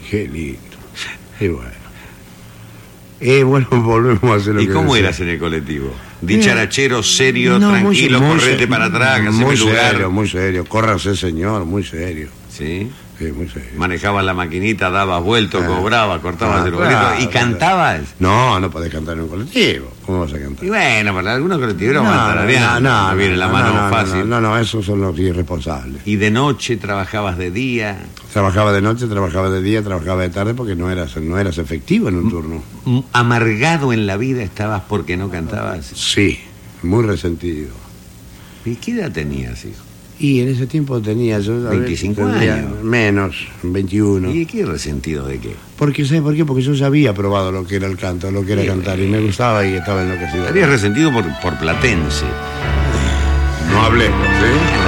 Qué lindo. Y bueno, volvemos a hacer lo que... ¿Y cómo decía. eras en el colectivo? Dicharachero, serio, No, tranquilo, correte para atrás, haceme muy lugar. serio, muy serio. Córrase, señor, muy serio. ¿Sí? Sí, muy serio. Manejabas la maquinita, dabas vuelto, cobrabas, cortabas el boleto. claro, ¿Y cantabas? No podés cantar en un colectivo. ¿Cómo vas a cantar? Y bueno, para algunos colectiveros van tarareando, no viene la mano fácil. No, esos son los irresponsables. ¿Y de noche trabajabas de día? Trabajaba de noche, trabajaba de día, trabajaba de tarde porque no eras efectivo en un turno. ¿Amargado en la vida estabas porque no cantabas? Sí, muy resentido. ¿Y qué edad tenías, hijo? Y en ese tiempo tenía yo... 25 años. Menos, 21. ¿Y qué resentido de qué? Porque, ¿sabes por qué? Porque yo ya había probado lo que era el canto, lo que era cantar, y me gustaba y estaba enloquecido. Estarías resentido por platense. No hablemos, ¿sí?